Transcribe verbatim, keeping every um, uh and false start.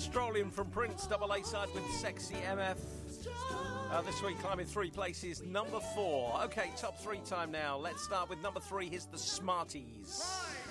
Strolling from Prince, double A side with Sexy M F. Uh, this week climbing three places, number four. Okay, top three time now. Let's start with number three. Here's the Smarties. Five.